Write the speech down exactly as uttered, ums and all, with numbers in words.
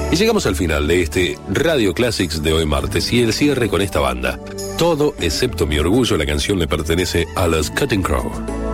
Y llegamos al final de este Radio Classics de hoy martes y el cierre con esta banda. Todo excepto mi orgullo, la canción le pertenece a los Cutting Crow.